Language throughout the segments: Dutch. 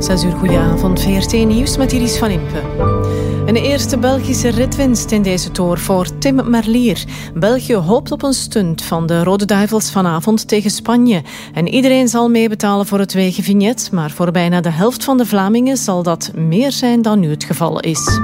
6 uur, goedenavond. VRT Nieuws met Iris van Impe. Een eerste Belgische ritwinst in deze Tour voor Tim Merlier. België hoopt op een stunt van de Rode Duivels vanavond tegen Spanje. En iedereen zal meebetalen voor het wegenvignet, maar voor bijna de helft van de Vlamingen zal dat meer zijn dan nu het geval is.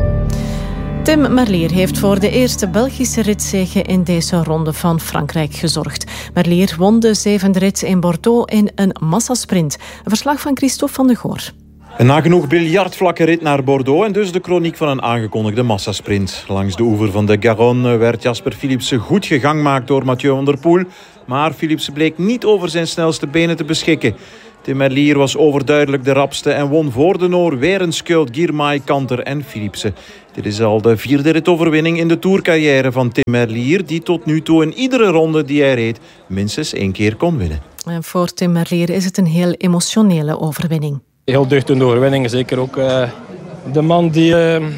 Tim Merlier heeft voor de eerste Belgische ritzege in deze ronde van Frankrijk gezorgd. Merlier won de 7e rit in Bordeaux in een massasprint. Een verslag van Christophe van de Goor. Een nagenoeg biljartvlakke rit naar Bordeaux en dus de kroniek van een aangekondigde massasprint. Langs de oever van de Garonne werd Jasper Philipsen goed gegangmaakt door Mathieu van der Poel. Maar Philipsen bleek niet over zijn snelste benen te beschikken. Tim Merlier was overduidelijk de rapste en won voor de Noor Werenskjöld, Girmay, Kanter en Philipsen. Dit is al de 4e ritoverwinning in de tourcarrière van Tim Merlier, die tot nu toe in iedere ronde die hij reed minstens 1 keer kon winnen. En voor Tim Merlier is het een heel emotionele overwinning. Heel duchtende overwinning, zeker ook de man die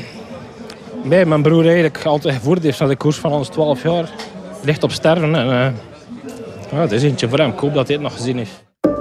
bij mijn broer eigenlijk altijd gevoerd heeft naar de koers van ons 12 jaar. Ligt op sterven en het is eentje voor hem. Ik hoop dat hij het nog gezien heeft.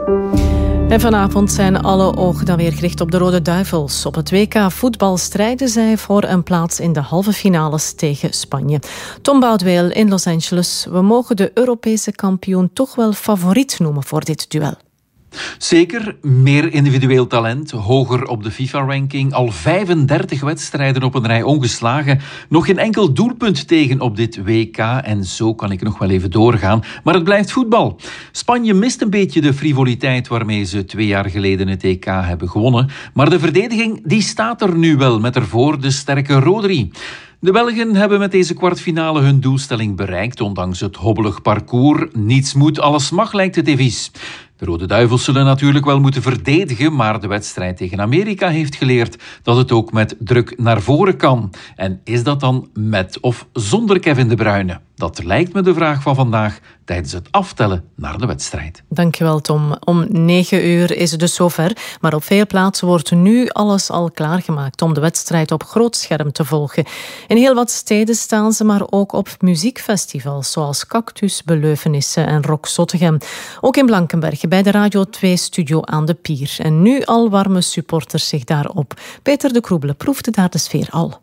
En vanavond zijn alle ogen dan weer gericht op de Rode Duivels. Op het WK voetbal strijden zij voor een plaats in de halve finales tegen Spanje. Tom Boudewijn in Los Angeles. We mogen de Europese kampioen toch wel favoriet noemen voor dit duel. Zeker, meer individueel talent, hoger op de FIFA-ranking, al 35 wedstrijden op een rij ongeslagen, nog geen enkel doelpunt tegen op dit WK en zo kan ik nog wel even doorgaan, maar het blijft voetbal. Spanje mist een beetje de frivoliteit waarmee ze 2 jaar geleden het EK hebben gewonnen, maar de verdediging die staat er nu wel met ervoor de sterke Rodri. De Belgen hebben met deze kwartfinale hun doelstelling bereikt, ondanks het hobbelig parcours. Niets moet, alles mag, lijkt het devies. De Rode Duivels zullen natuurlijk wel moeten verdedigen, maar de wedstrijd tegen Amerika heeft geleerd dat het ook met druk naar voren kan. En is dat dan met of zonder Kevin De Bruyne? Dat lijkt me de vraag van vandaag tijdens het aftellen naar de wedstrijd. Dankjewel, Tom. Om 9 uur is het dus zover, maar op veel plaatsen wordt nu alles al klaargemaakt om de wedstrijd op groot scherm te volgen. In heel wat steden staan ze, maar ook op muziekfestivals zoals Cactus, Beleuvenissen en Rock Zottegem. Ook in Blankenberg bij de Radio 2-studio aan de Pier. En nu al warmen supporters zich daarop. Peter de Kroebele proefde daar de sfeer al.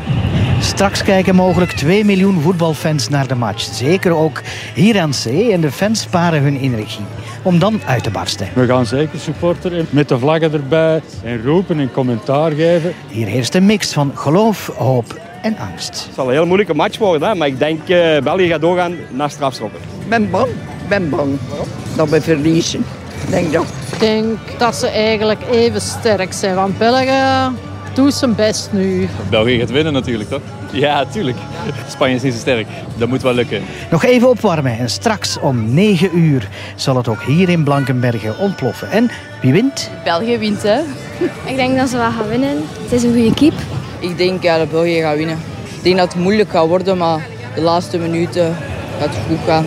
Straks kijken mogelijk 2 miljoen voetbalfans naar de match. Zeker ook hier aan zee. En de fans sparen hun energie om dan uit te barsten. We gaan zeker supporteren met de vlaggen erbij en roepen en commentaar geven. Hier heerst een mix van geloof, hoop en angst. Het zal een heel moeilijke match worden, hè? Maar ik denk België gaat doorgaan naar strafschoppen. Ik ben bang. Waarom? Dat we verliezen. Ik denk dat ze eigenlijk even sterk zijn, want België doet zijn best nu. België gaat winnen natuurlijk, toch? Ja, tuurlijk. Spanje is niet zo sterk. Dat moet wel lukken. Nog even opwarmen en straks om 9 uur zal het ook hier in Blankenberge ontploffen. En wie wint? België wint, hè. Ik denk dat ze wel gaan winnen. Het is een goede keep. Ik denk dat België gaat winnen. Ik denk dat het moeilijk gaat worden, maar de laatste minuten gaat het goed gaan.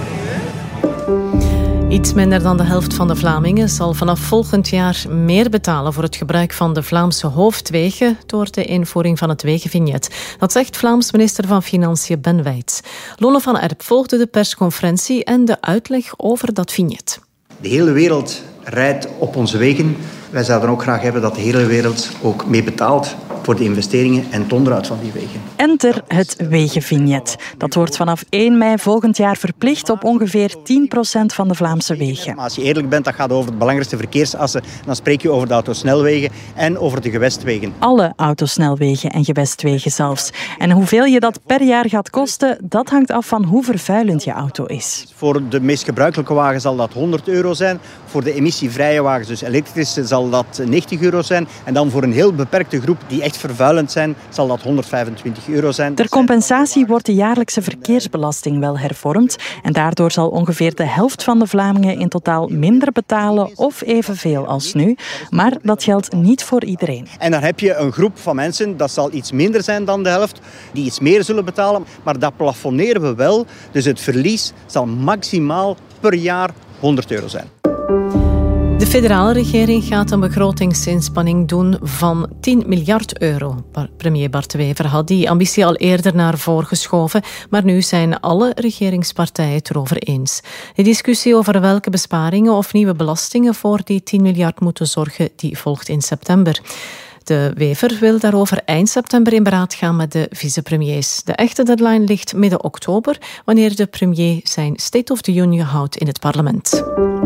Iets minder dan de helft van de Vlamingen zal vanaf volgend jaar meer betalen voor het gebruik van de Vlaamse hoofdwegen door de invoering van het wegenvignet. Dat zegt Vlaams minister van Financiën Ben Wijts. Lone van Erp volgde de persconferentie en de uitleg over dat vignet. De hele wereld rijdt op onze wegen. Wij zouden ook graag hebben dat de hele wereld ook mee betaalt voor de investeringen en het onderhoud van die wegen. Enter het wegenvignet. Dat wordt vanaf 1 mei volgend jaar verplicht op ongeveer 10% van de Vlaamse wegen. Maar als je eerlijk bent, dat gaat over de belangrijkste verkeersassen. Dan spreek je over de autosnelwegen en over de gewestwegen. Alle autosnelwegen en gewestwegen zelfs. En hoeveel je dat per jaar gaat kosten, dat hangt af van hoe vervuilend je auto is. Voor de meest gebruikelijke wagen zal dat €100 zijn. Voor de emissievrije wagens, dus elektrische, zal dat €90 zijn. En dan voor een heel beperkte groep die echt vervuilend zijn, zal dat €125 zijn. Ter compensatie wordt de jaarlijkse verkeersbelasting wel hervormd. En daardoor zal ongeveer de helft van de Vlamingen in totaal minder betalen of evenveel als nu. Maar dat geldt niet voor iedereen. En dan heb je een groep van mensen, dat zal iets minder zijn dan de helft, die iets meer zullen betalen. Maar dat plafonneren we wel. Dus het verlies zal maximaal per jaar €100 zijn. De federale regering gaat een begrotingsinspanning doen van 10 miljard euro. Premier Bart De Wever had die ambitie al eerder naar voren geschoven, maar nu zijn alle regeringspartijen het erover eens. De discussie over welke besparingen of nieuwe belastingen voor die 10 miljard moeten zorgen, die volgt in september. De Wever wil daarover eind september in beraad gaan met de vicepremiers. De echte deadline ligt midden oktober, wanneer de premier zijn State of the Union houdt in het parlement.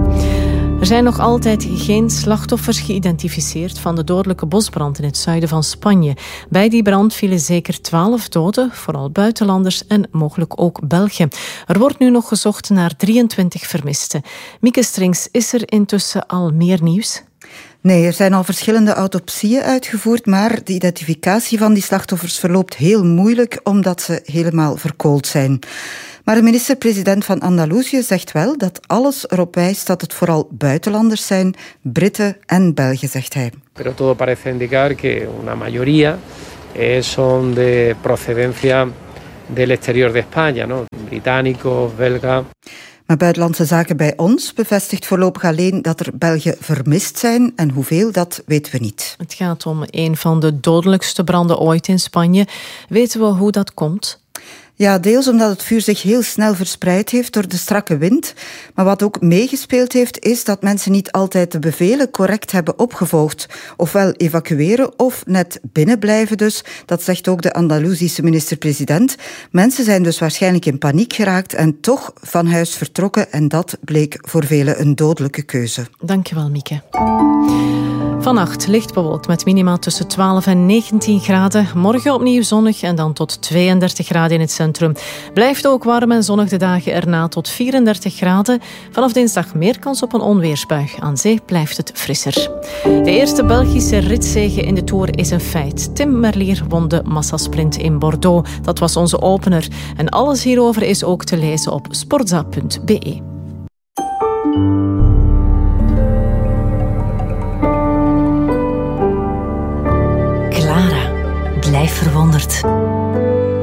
Er zijn nog altijd geen slachtoffers geïdentificeerd van de dodelijke bosbrand in het zuiden van Spanje. Bij die brand vielen zeker 12 doden, vooral buitenlanders en mogelijk ook Belgen. Er wordt nu nog gezocht naar 23 vermisten. Mieke Strings, is er intussen al meer nieuws? Nee, er zijn al verschillende autopsieën uitgevoerd, maar de identificatie van die slachtoffers verloopt heel moeilijk omdat ze helemaal verkoold zijn. Maar de minister-president van Andalusië zegt wel dat alles erop wijst dat het vooral buitenlanders zijn, Britten en Belgen, zegt hij. Pero todo parece indicar que una mayoría son de procedencia del exterior de España, ¿no? Británicos, belga. Maar Buitenlandse Zaken bij ons bevestigt voorlopig alleen dat er Belgen vermist zijn. En hoeveel, dat weten we niet. Het gaat om een van de dodelijkste branden ooit in Spanje. Weten we hoe dat komt? Ja, deels omdat het vuur zich heel snel verspreid heeft door de strakke wind. Maar wat ook meegespeeld heeft, is dat mensen niet altijd de bevelen correct hebben opgevolgd. Ofwel evacueren of net binnenblijven dus. Dat zegt ook de Andalusische minister-president. Mensen zijn dus waarschijnlijk in paniek geraakt en toch van huis vertrokken. En dat bleek voor velen een dodelijke keuze. Dankjewel, Mieke. Vannacht licht bewolkt met minima tussen 12 en 19 graden. Morgen opnieuw zonnig en dan tot 32 graden in het centrum. Blijft ook warm en zonnig de dagen erna tot 34 graden. Vanaf dinsdag meer kans op een onweersbui. Aan zee blijft het frisser. De eerste Belgische ritzege in de Tour is een feit. Tim Merlier won de massasprint in Bordeaux. Dat was onze opener. En alles hierover is ook te lezen op sportza.be. Blijf verwonderd.